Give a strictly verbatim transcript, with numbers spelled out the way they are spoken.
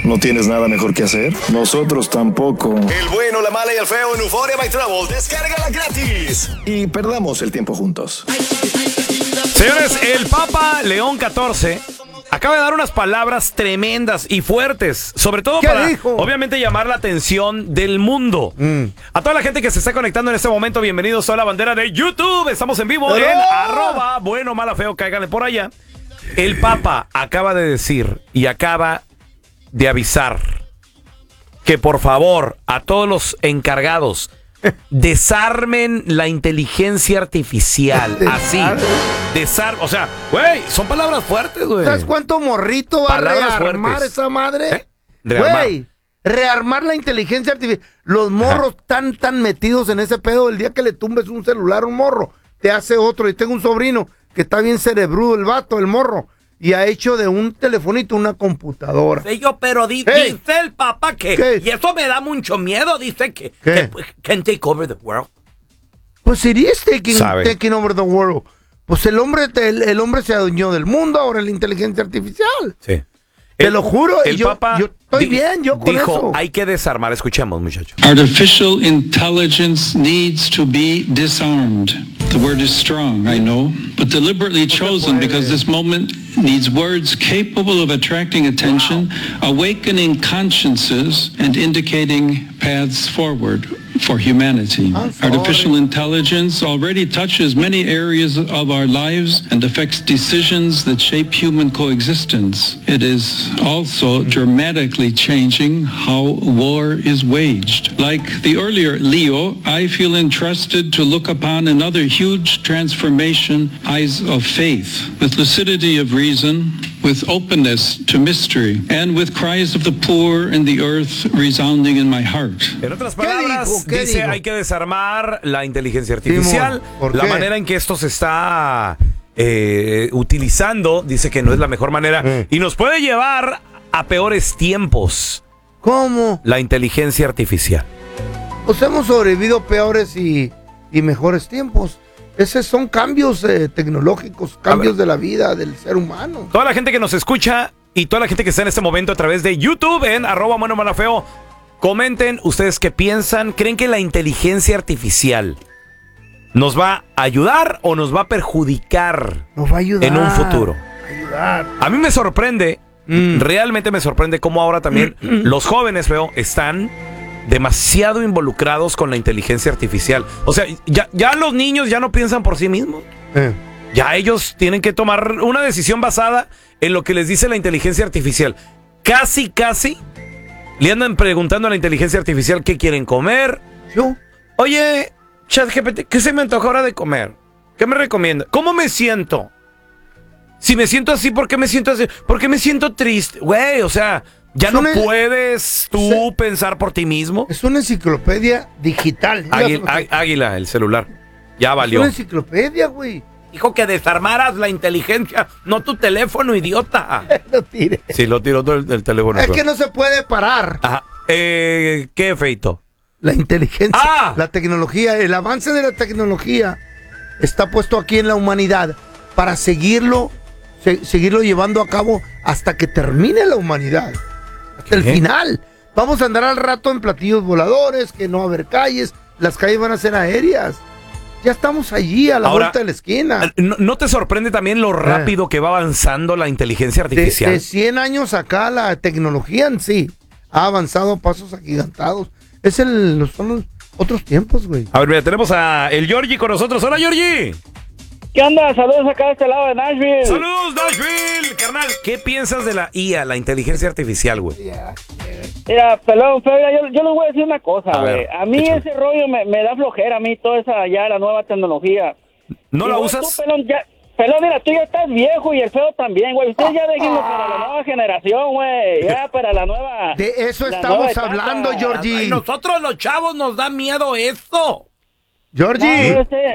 ¿No tienes nada mejor que hacer? Nosotros tampoco. El bueno, la mala y el feo en Euphoria by Travel. Descárgala gratis. Y perdamos el tiempo juntos. Señores, el Papa León catorce acaba de dar unas palabras tremendas y fuertes, sobre todo para, dijo? obviamente, llamar la atención del mundo. Mm. A toda la gente que se está conectando en este momento, bienvenidos a la bandera de YouTube. Estamos en vivo ¡Hola! en arroba bueno, mala, feo, cáiganle por allá. El Papa acaba de decir y acaba de avisar que, por favor, a todos los encargados, desarmen la inteligencia artificial. Así. Desarmen. O sea, güey, son palabras fuertes, güey. ¿Sabes cuánto morrito va palabras a rearmar fuertes. Esa madre? ¿Eh? Rearmar. Güey, rearmar la inteligencia artificial. Los morros Ajá. tan, tan metidos en ese pedo. El día que le tumbes un celular a un morro, te hace otro. Y tengo un sobrino que está bien cerebrudo, el vato, el morro. Y ha hecho de un telefonito una computadora. Sí, yo, pero di, hey. dice el papá que... ¿Qué? Y eso me da mucho miedo. Dice que... que can take over the world. Pues it is taking, taking over the world. Pues el hombre, el, el hombre se adueñó del mundo. Ahora la inteligencia artificial. Sí. Te el, lo juro. El yo, Papa yo estoy di, bien, yo con dijo, eso. hay que desarmar. Escuchemos, muchachos. Artificial intelligence needs to be disarmed. The word is strong, I know, but deliberately chosen because this moment needs words capable of attracting attention, wow. awakening consciences, and indicating paths forward for humanity. Artificial intelligence already touches many areas of our lives and affects decisions that shape human coexistence. It is also dramatically changing how war is waged. Like the earlier Leo, I feel entrusted to look upon another huge transformation, eyes of faith, with lucidity of reason, with openness to mystery, and with cries of the poor and the earth resounding in my heart. En otras palabras, dice, digo? hay que desarmar la inteligencia artificial. La qué? manera en que esto se está eh, utilizando, dice que no es la mejor manera mm. y nos puede llevar a peores tiempos. ¿Cómo? La inteligencia artificial. Pues hemos sobrevivido peores y, y mejores tiempos. Esos son cambios eh, tecnológicos, cambios de la vida del ser humano. Toda la gente que nos escucha y toda la gente que está en este momento a través de YouTube en arroba bueno, mala, feo, comenten ustedes qué piensan. ¿Creen que la inteligencia artificial nos va a ayudar o nos va a perjudicar nos va a ayudar, en un futuro? Ayudar. A mí me sorprende, mm. realmente me sorprende cómo ahora también mm. los jóvenes, feo, están demasiado involucrados con la inteligencia artificial. O sea, ya, ya los niños ya no piensan por sí mismos. Eh. Ya ellos tienen que tomar una decisión basada en lo que les dice la inteligencia artificial. Casi, casi le andan preguntando a la inteligencia artificial qué quieren comer. ¿Yo? Oye, ChatGPT, ¿qué se me antoja ahora de comer? ¿Qué me recomienda? ¿Cómo me siento? Si me siento así, ¿por qué me siento así? ¿Por qué me siento triste? Güey, o sea, ¿ya no el... puedes tú se... pensar por ti mismo? Es una enciclopedia digital. Águila, águila, el celular. Ya valió. Es una enciclopedia, güey. Dijo que desarmaras la inteligencia, no tu teléfono, idiota. Lo tiré. Sí, lo tiró todo el, el teléfono. Es que no se puede parar. Ajá. Eh, ¿Qué efecto? La inteligencia, ah. la tecnología, el avance de la tecnología está puesto aquí en la humanidad para seguirlo, se, seguirlo llevando a cabo hasta que termine la humanidad. Hasta el final. Vamos a andar al rato en platillos voladores, que no va a haber calles, las calles van a ser aéreas. Ya estamos allí a la Ahora, vuelta de la esquina. ¿no, ¿No te sorprende también lo rápido eh. que va avanzando la inteligencia artificial? De, de cien años acá la tecnología en sí ha avanzado a pasos agigantados. Es el, son los otros tiempos, güey. A ver, mira, tenemos a el Georgie con nosotros. ¡Hola, Georgie! ¿Qué onda? Saludos acá de este lado de Nashville. ¡Saludos, Nashville! Carnal, ¿qué piensas de la I A, la inteligencia artificial, güey? Mira, pelón, feo, yo, yo les voy a decir una cosa, güey. A, a mí échale. ese rollo me, me da flojera, a mí toda esa ya la nueva tecnología. ¿No y la vos, usas? Tú, pelón, ya, pelón, mira, tú ya estás viejo y el feo también, güey. Ustedes ya déjenlo para la nueva generación, güey. Ya para la nueva... De eso estamos hablando, Georgie. A nosotros los chavos nos da miedo esto. Georgie. No, este,